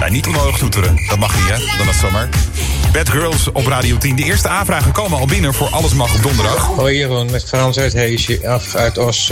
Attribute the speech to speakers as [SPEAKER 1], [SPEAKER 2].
[SPEAKER 1] Ja, niet onnodig toeteren. Dat mag niet, hè? Dan is zomaar. Bad Girls op Radio 10. De eerste aanvragen komen al binnen voor Alles Mag op donderdag.
[SPEAKER 2] Hoi Jeroen, met Frans uit Heesje, uit Os.